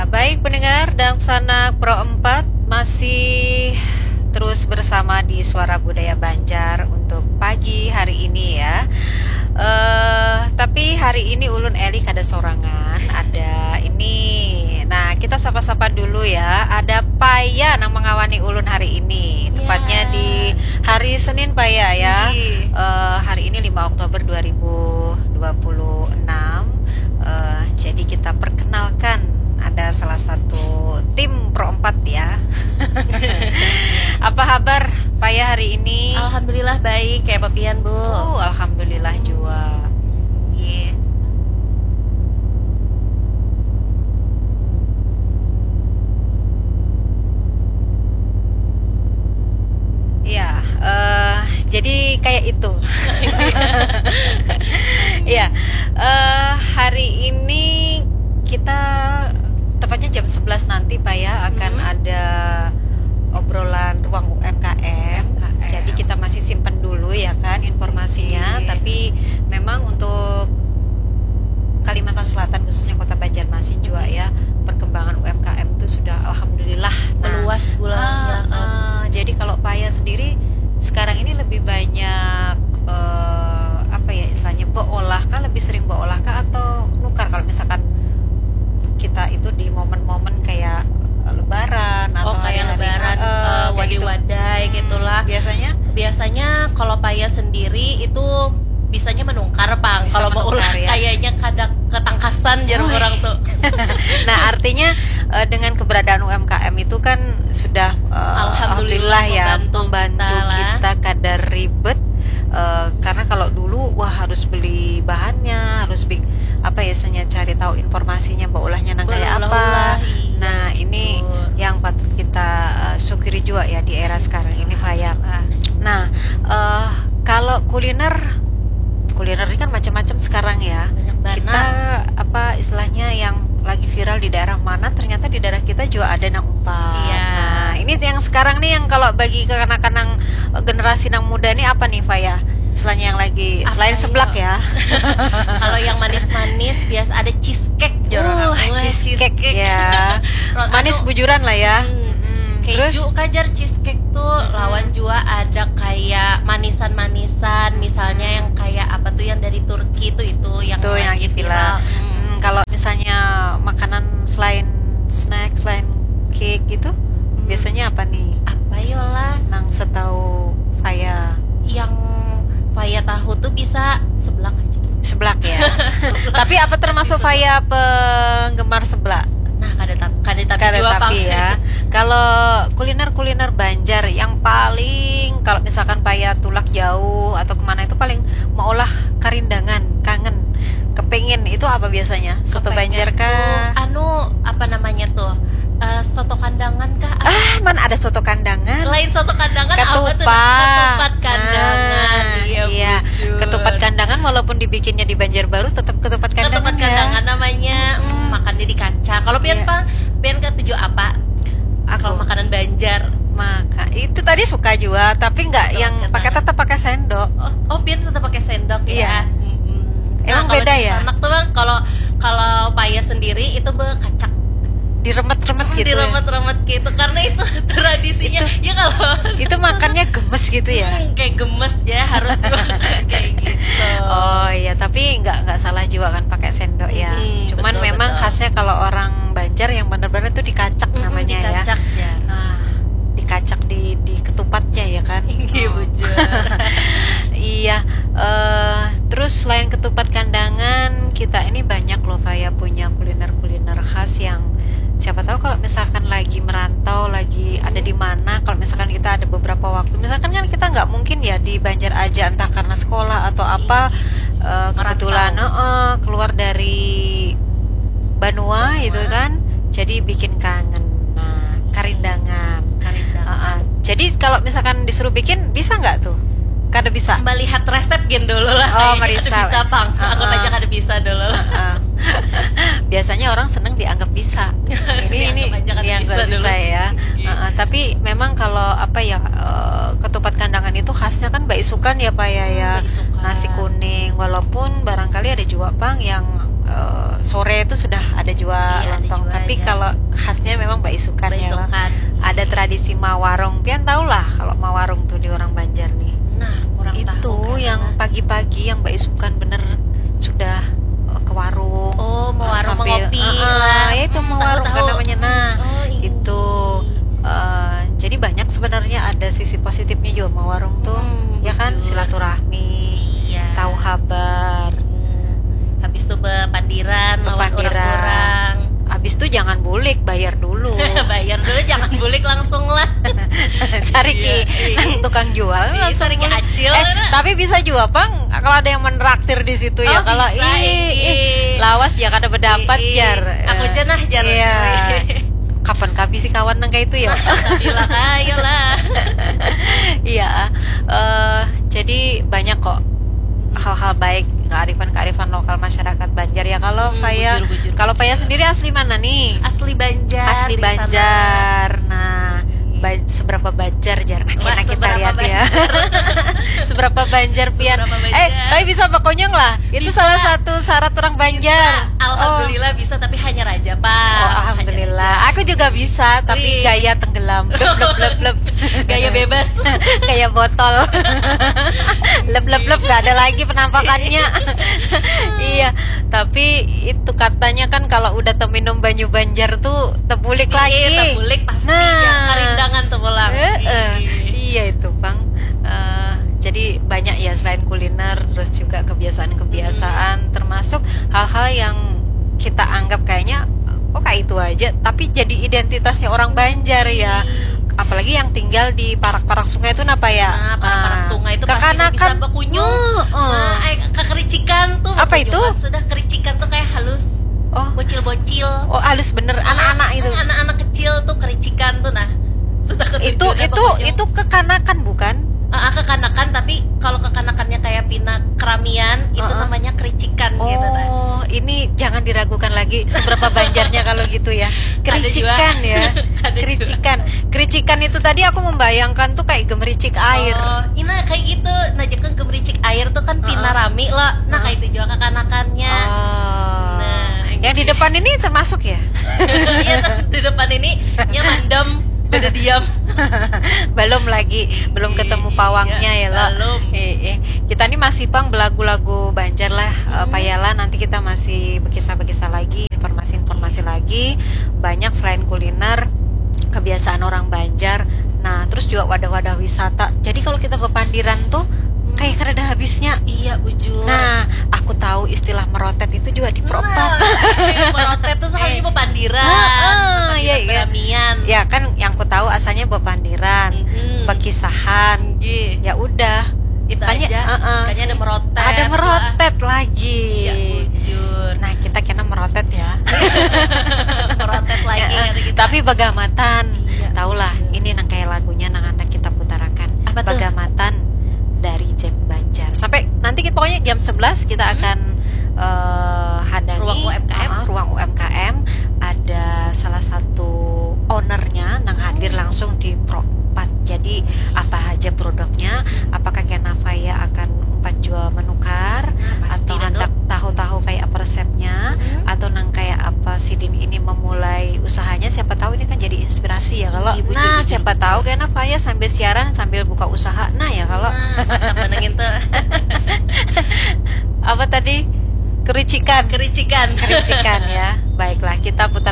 Baik pendengar dan sanak Pro 4 masih terus bersama di Suara Budaya Banjar untuk pagi hari ini ya. Tapi hari ini Ulun Elik ada sorangan, ada ini. Nah, kita sapa-sapa dulu ya. Ada Paya yang mengawani Ulun hari ini. Tepatnya di hari Senin Paya ya. Hari ini 5 Oktober 2026. Jadi kita perkenalkan ada salah satu tim Pro 4 ya. Apa kabar Paya hari ini? Alhamdulillah baik, kayak Papian Bu. Oh, alhamdulillah juga. Iya. Ya, jadi kayak itu. Ya, hari ini kita tepatnya jam 11 nanti Pak ya akan ada obrolan ruang UMKM. Jadi kita masih simpen dulu ya kan informasinya. Tapi memang untuk Kalimantan Selatan khususnya Kota Banjarmasin juga ya, perkembangan UMKM itu sudah alhamdulillah meluas pula. Jadi kalau Paya sendiri sekarang ini lebih banyak apa ya istilahnya, beolah kah, lebih sering beolah kah atau nukar kalau misalkan kita itu di momen-momen kayak lebaran atau kayak lebaran, wadai-wadai gitulah. Biasanya kalau Paya sendiri itu bisanya menungkar Pang. Kalau mau ulah ya. Kayaknya kadang ketangkasan jarum orang tuh. Nah, artinya dengan keberadaan UMKM itu kan sudah alhamdulillah ya membantu kita kadar ribet. Karena kalau dulu harus beli bahannya, harus apa ya, cari tahu informasinya, beulahnya nang kayak apa. Nah, ini yang patut kita syukuri juga ya di era sekarang ini Faya. Nah, kalau kuliner ini kan macam-macam sekarang ya. Kita apa istilahnya yang lagi viral di daerah mana, ternyata di daerah kita juga ada nang umpan. Nah, ini yang sekarang nih yang kalau bagi kanak-kanak generasi nang muda nih apa nih Faya? Istilahnya yang lagi selain seblak ya. Kalau yang manis-manis biasa ada cheesecake jorong. Cheesecake ya. Manis bujuran lah ya. Keju kajar cheesecake tuh lawan juga ada kayak manisan-manisan, misalnya yang kayak apa tuh yang dari Turki itu yang lagi viral. Kalau misalnya makanan selain snack, selain cake gitu, biasanya apa nih? Apa yolah? Nang setahu Faya. Yang Faya tahu tuh bisa seblak aja. Seblak ya. Tapi apa termasuk Faya penggemar seblak? Nah, kada tapi ya. Kalau kuliner Banjar yang paling, kalau misalkan Paya tulak jauh atau kemana itu paling mau olah karindangan, kangen, kepengin itu apa biasanya? Soto Banjar kah? Apa namanya tuh? Soto kandangan kah? Mana ada soto kandangan? Lain soto kandangan ketupat. Ketupat kandangan. Iya. Ketupat kandangan walaupun dibikinnya di Banjarbaru tetap ketupat kandangan. Ketupat kandangan namanya. Makannya di kaca. Kalau pian ketujuh apa? Kalau makanan Banjar. Maka itu tadi suka juga, tapi nggak yang tetap pakai sendok. Oh, pian tetap pakai sendok ya. Iya. Emang beda ya? Anak tuh Bang, kalau Paya sendiri itu bekacak. Diremet-remet gitu. Diremet-remet gitu karena itu tradisinya. Ya kalau itu makannya gemes gitu ya. Kayak gemes ya, harus kayak gitu. Oh iya, tapi nggak salah juga kan pakai sendok ya. Cuman memang khasnya kalau orang Banjar yang benar-benar itu dikacak namanya dikacak, ya. Dikacak di ketupatnya ya kan. Iya, bujur. Iya. Terus selain ketupat kandangan, kita ini banyak loh Faya punya kuliner khas yang siapa tahu kalau misalkan lagi merantau, lagi ada di mana, kalau misalkan kita ada beberapa waktu, misalkan kan kita nggak mungkin ya di Banjar aja, entah karena sekolah atau apa, kebetulan keluar dari Banua itu kan, jadi bikin kangen. Nah, karindangan. Jadi kalau misalkan disuruh bikin bisa nggak tuh? Kada bisa. Melihat resep gen dulu lah. Bisa Pang. Anggap aja kada bisa dulu lah. Biasanya orang seneng dianggap bisa. Ini dianggap bisa ya. Tapi memang kalau apa ya, ketupat kandangan itu khasnya kan baisukan ya Pak ya. Nasi kuning, walaupun barangkali ada juga Pang yang sore itu sudah ada jual lontong. Tapi kalau khasnya memang Baisukan ya. Ada tradisi mawarong. Pian tahu lah kalau mawarong tuh di orang Banjar nih. Nah, kurang itu tahu. Itu yang pagi-pagi yang Baisukan bener sudah ke warung. Oh, mawarong mengopi lah. Ya itu mawarong kan namanya. Nah, itu jadi banyak sebenarnya ada sisi positifnya juga mawarong tuh. Ya kan, silaturahmi, tahu kabar. Habis itu bepandiran lawan orang-orang. Habis itu jangan bulik, bayar dulu. Bayar dulu, jangan bulik langsung lah. Cari tukang jual langsung cari acil. Tapi bisa juga Bang, kalau ada yang menraktir di situ ya. Kalau lawas dia kada berdapat jar. Aku jenah jar. Iya. Kapan kabi si kawan nang kayak itu ya? Bila kaya lah. Iya. Jadi banyak kok hal-hal baik kearifan lokal masyarakat Banjar ya. Kalau saya kalau Paya sendiri asli mana nih? Asli Banjar. Asli Banjar. Nah, seberapa Banjar jar? Nah, kita lihat ya. Seberapa Banjar pian? Tapi bisa pokoknya lah. Itu salah satu syarat orang Banjar. Alhamdulillah bisa, tapi hanya raja Pak. Oh, alhamdulillah. Aku juga bisa, tapi gaya tenggelam. Blep. Gaya bebas. Kayak botol. Lep gak ada lagi penampakannya. Iya, tapi itu katanya kan kalau udah minum banyu Banjar tuh tebulik lagi. Tebulik pasti ya, karindangan tuh pulang. Iya itu Bang. Jadi banyak ya selain kuliner, terus juga kebiasaan-kebiasaan, termasuk hal-hal yang kita anggap kayaknya kayak itu aja, tapi jadi identitasnya orang Banjar ya. Apalagi yang tinggal di parak-parak sungai itu apa ya? Nah, parak-parak sungai itu pasti bisa berkunjung. Kekericikan tuh. Apa itu? Sudah kericikan tuh kayak halus. Bocil-bocil. Oh, halus bener, anak-anak itu. Anak-anak kecil tuh kericikan tuh. Nah, sudah itu kekanakan bukan? Kekanakan, tapi kalau kekanakannya kayak pina keramian itu namanya kericikan gitu. Oh, ini jangan diragukan lagi seberapa Banjarnya kalau gitu ya. Kericikan ya. Kericikan itu tadi aku membayangkan tuh kayak gemericik air. Ini kayak gitu. Nah, jadi gemericik air tuh kan pina rami lah. Nah, kayak itu juga kekanakannya. Nah, yang di depan ini termasuk ya? Iya, di depan ini nya mandam. Udah diam. belum ketemu pawangnya ya lo. Kita nih masih Bang belagu-lagu Banjar lah. Payala nanti kita masih berkisah-berkisah lagi, informasi lagi. Banyak selain kuliner, kebiasaan orang Banjar. Nah, terus juga wadah-wadah wisata. Jadi kalau kita bepandiran tuh kayak kada habisnya. Iya, Ujung. Nah, aku tahu istilah merotet itu juga di Propat. Merotet tuh sekali bepandiran. Iya. Ya kan yang aku tahu asalnya bepandiran, berkisahan. Ya udah. Itu aja. Kayaknya ada merotet. Ada merotet lagi. Ya, Ujur. Nah, kita kena merotet ya. Merotet lagi. Tapi Bagamatan. Taulah, ini nang kayak lagunya nang anak kita putarakan. Bagamatan dari Jeb Banjar. Sampai nanti pokoknya jam 11 kita akan hadangi ruang UMKM. Ada salah satu ownernya nang hadir langsung di Propat. Jadi apa aja produknya, apakah Kenafaya akan jual menukar, atau hendak tahu-tahu kayak apa resepnya, atau nang kayak apa Sidin ini memulai usahanya. Siapa tahu ini kan jadi inspirasi ya kalau siapa tahu Kenafaya sambil siaran sambil buka usaha. Nah ya kalau menengin tuh apa tadi kericikan ya. Baiklah, kita putar